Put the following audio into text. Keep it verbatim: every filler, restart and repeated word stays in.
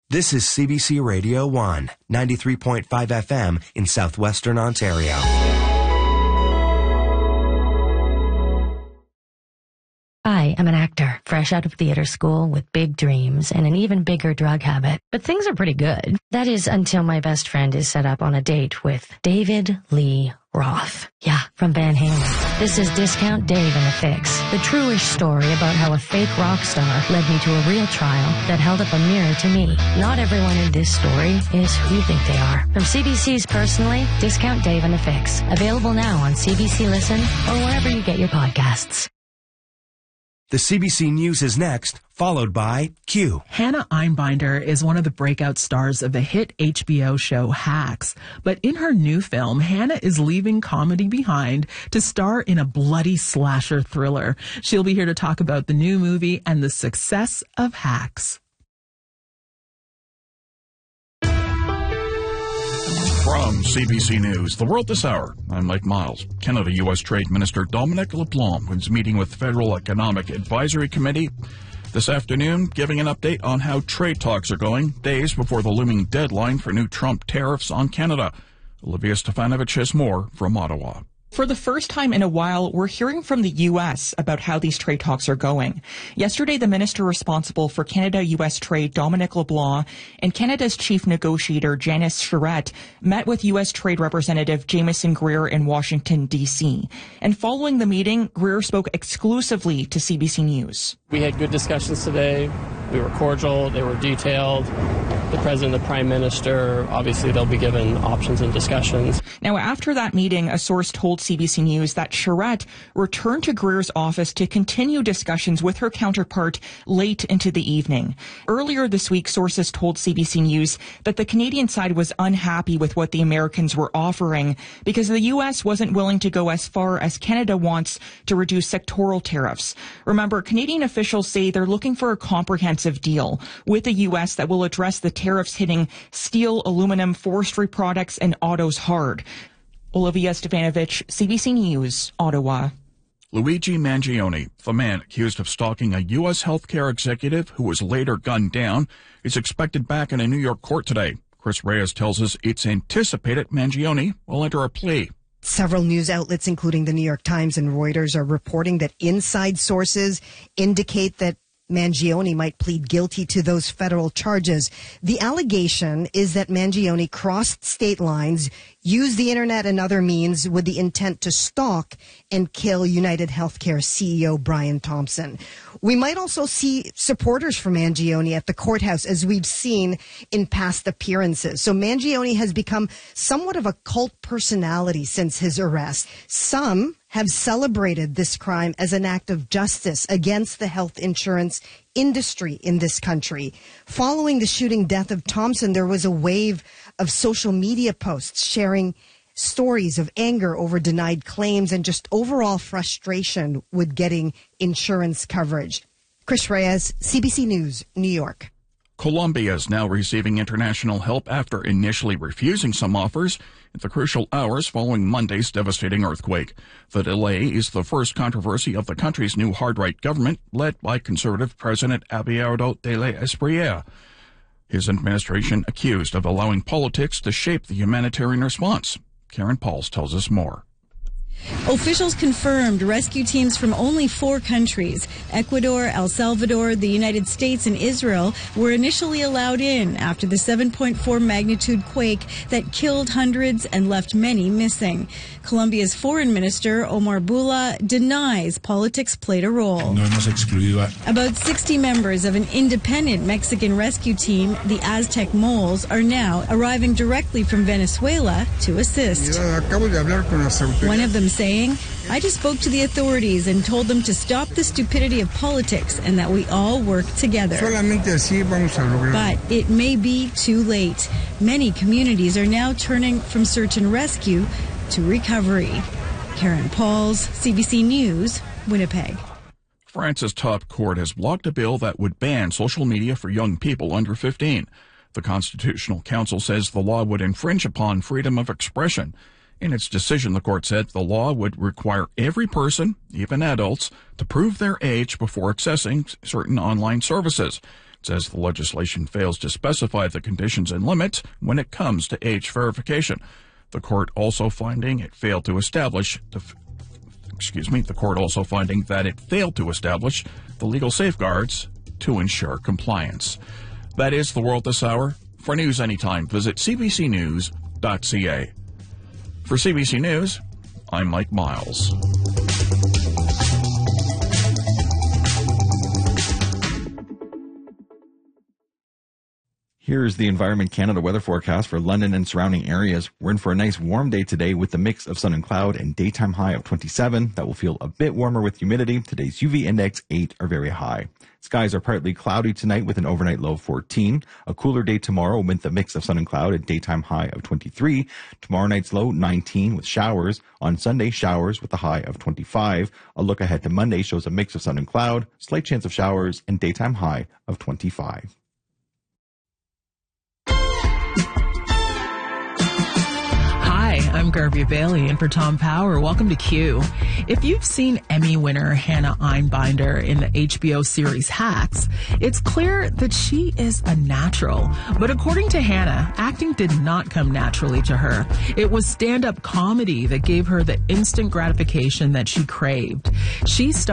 This is C B C Radio one, ninety-three point five F M in southwestern Ontario. I am an actor, fresh out of theater school with big dreams and an even bigger drug habit. But things are pretty good. That is until my best friend is set up on a date with David Lee Roth. Yeah, from Van Halen. This is Discount Dave and the Fix, the truish story about how a fake rock star led me to a real trial that held up a mirror to me. Not everyone in this story is who you think they are. From C B C's Personally, Discount Dave and the Fix. Available now on C B C Listen or wherever you get your podcasts. The C B C News is next, followed by Q. Hannah Einbinder is one of the breakout stars of the hit H B O show Hacks. But in her new film, Hannah is leaving comedy behind to star in a bloody slasher thriller. She'll be here to talk about the new movie and the success of Hacks. From C B C News, The World This Hour, I'm Mike Miles. Canada-U S Trade Minister Dominic LeBlanc is meeting with Federal Economic Advisory Committee this afternoon, giving an update on how trade talks are going, days before the looming deadline for new Trump tariffs on Canada. Olivia Stefanovich has more from Ottawa. For the first time in a while, we're hearing from the U S about how these trade talks are going. Yesterday, the minister responsible for Canada-U S trade, Dominic LeBlanc, and Canada's chief negotiator, Janice Charette, met with U S Trade Representative Jameson Greer in Washington, D C. And following the meeting, Greer spoke exclusively to C B C News. We had good discussions today. We were cordial. They were detailed. The president, the prime minister, obviously they'll be given options and discussions. Now, after that meeting, a source told C B C News that Charette returned to Greer's office to continue discussions with her counterpart late into the evening. Earlier this week, sources told C B C News that the Canadian side was unhappy with what the Americans were offering because the U S wasn't willing to go as far as Canada wants to reduce sectoral tariffs. Remember, Canadian officials say they're looking for a comprehensive deal with the U S that will address the tariffs hitting steel, aluminum, forestry products, and autos hard. Olivia Stefanovich, C B C News, Ottawa. Luigi Mangione, the man accused of stalking a U S healthcare executive who was later gunned down, is expected back in a New York court today. Chris Reyes tells us it's anticipated Mangione will enter a plea. Several news outlets, including the New York Times and Reuters, are reporting that inside sources indicate that Mangione might plead guilty to those federal charges. The allegation is that Mangione crossed state lines, used the internet and other means with the intent to stalk and kill United Healthcare C E O Brian Thompson. We might also see supporters for Mangione at the courthouse, as we've seen in past appearances. So Mangione has become somewhat of a cult personality since his arrest. Some have celebrated this crime as an act of justice against the health insurance industry in this country. Following the shooting death of Thompson, there was a wave of social media posts sharing stories of anger over denied claims and just overall frustration with getting insurance coverage. Chris Reyes, C B C News, New York. Colombia is now receiving international help after initially refusing some offers in the crucial hours following Monday's devastating earthquake. The delay is the first controversy of the country's new hard-right government, led by conservative President Abelardo de la Espriella. His administration accused of allowing politics to shape the humanitarian response. Karen Pauls tells us more. Officials confirmed rescue teams from only four countries, Ecuador, El Salvador, the United States, and Israel, were initially allowed in after the seven point four magnitude quake that killed hundreds and left many missing. Colombia's foreign minister, Omar Bula, denies politics played a role. No hemos excluido a... About sixty members of an independent Mexican rescue team, the Aztec Moles, are now arriving directly from Venezuela to assist. One of them saying, "I just spoke to the authorities and told them to stop the stupidity of politics and that we all work together." But it may be too late. Many communities are now turning from search and rescue to recovery. Karen Pauls, C B C News, Winnipeg. France's top court has blocked a bill that would ban social media for young people under fifteen. The Constitutional Council says the law would infringe upon freedom of expression. In its decision, the court said the law would require every person, even adults, to prove their age before accessing certain online services. It says the legislation fails to specify the conditions and limits when it comes to age verification. The court also finding it failed to establish the excuse me, the court also finding that it failed to establish the legal safeguards to ensure compliance. That is the world this hour. For news anytime, visit c b c news dot c a. For C B C News, I'm Mike Miles. Here's the Environment Canada weather forecast for London and surrounding areas. We're in for a nice warm day today with a mix of sun and cloud and daytime high of twenty-seven. That will feel a bit warmer with humidity. Today's U V index eight are very high. Skies are partly cloudy tonight with an overnight low of fourteen. A cooler day tomorrow with a mix of sun and cloud and daytime high of twenty-three. Tomorrow night's low nineteen with showers. On Sunday, showers with a high of twenty-five. A look ahead to Monday shows a mix of sun and cloud, slight chance of showers, and daytime high of twenty-five. Hi, I'm Garvey Bailey, and for Tom Power, welcome to Q. If you've seen Emmy winner Hannah Einbinder in the H B O series Hacks, it's clear that she is a natural. But according to Hannah, acting did not come naturally to her. It was stand-up comedy that gave her the instant gratification that she craved. She starred